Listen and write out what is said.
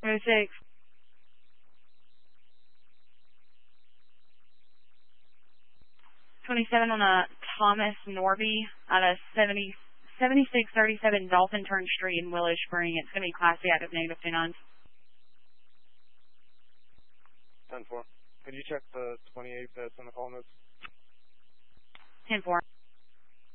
06. '27 on a Thomas Norby out of 7637 Dolphin Turn Street in Willow Spring. It's going to be Class C active negative 29. 10-4. Could you check the 28 that's on the call notes? 10-4.